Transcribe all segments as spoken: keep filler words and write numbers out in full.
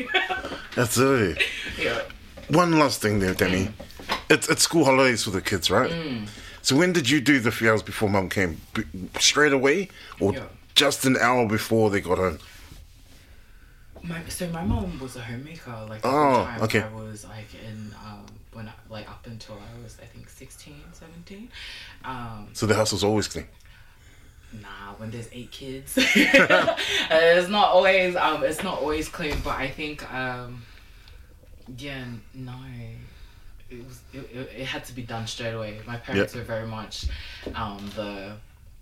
Absolutely. Yeah. One last thing there, Demi. Mm. It's it's school holidays for the kids, right? Mm. So when did you do the few hours before Mum came? B- straight away, or yeah. just an hour before they got home? My, so my mom was a homemaker. Like the oh, whole time okay. I was like in um when I, like up until I was I think sixteen, seventeen. Um, so the house was always clean. Nah, when there's eight kids, it's not always um it's not always clean. But I think um yeah no. It was it, it, it had to be done straight away. My parents yep. were very much um the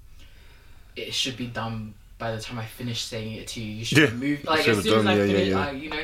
it should be done by the time I finish saying it to you. You should yeah. move like as soon done, as I yeah, finish yeah, yeah. uh, you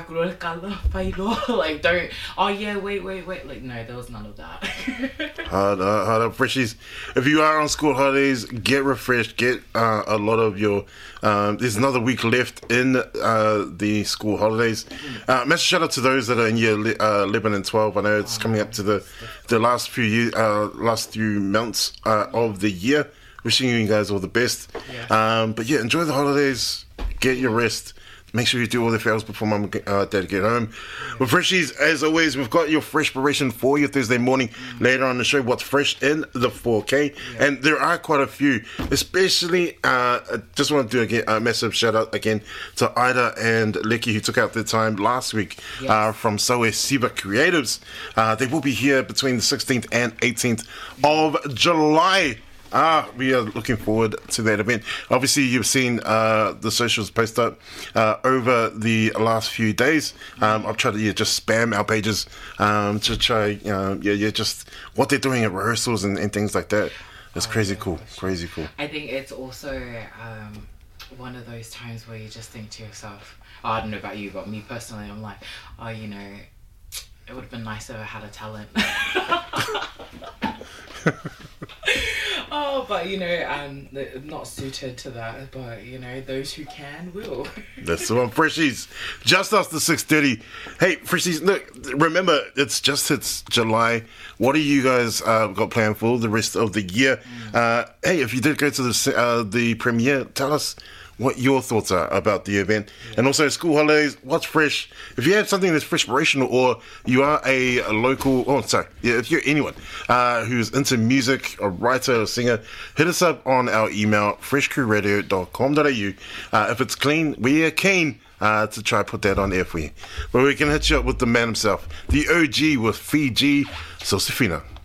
know like don't oh yeah wait wait wait like no, there was none of that. hard, uh, hard up, freshies. If you are on school holidays, get refreshed. Get uh, a lot of your. Um, there's another week left in uh, the school holidays. Uh, massive shout out to those that are in year uh, eleven and twelve. I know it's oh, coming up to the the last few years, uh, last few months uh, of the year. Wishing you guys all the best. Yeah. Um, but yeah, enjoy the holidays. Get your rest. Make sure you do all the fails before mum and uh, dad get home. Yeah. But freshies, as always, we've got your freshpiration for your Thursday morning. Mm. Later on the show, what's fresh in the four K. Yeah. And there are quite a few. Especially, uh, I just want to do a massive shout out again to Ida and Lecky, who took out their time last week yes. uh, from Soe Siva Creatives. Uh, they will be here between the sixteenth and eighteenth of July. Ah, we are looking forward to that event. Obviously, you've seen uh, the socials post up uh, over the last few days. Um, I've tried to yeah, just spam our pages um, to try, uh, yeah, yeah, just what they're doing at rehearsals and, and things like that. It's oh, crazy cool, crazy cool. I think it's also um, one of those times where you just think to yourself, oh, I don't know about you, but me personally, I'm like, oh, you know, it would have been nice if I had a talent. Oh, but you know, um, not suited to that. But you know, those who can will. That's the one, freshies. Just after six thirty. Hey, freshies, look. Remember, it's just it's July. What do you guys uh, got planned for the rest of the year? Mm. Uh, hey, if you did go to the uh, the premiere, tell us what your thoughts are about the event. Yeah. And also school holidays, what's fresh? If you have something that's freshpirational, or you are a, a local, oh sorry, yeah, if you're anyone uh, who's into music, a writer or singer, hit us up on our email, fresh crew radio dot com dot a u. Uh, if it's clean, we are keen uh, to try put that on air for you. But we can hit you up with the man himself, the O G with Fiji, Sosifina.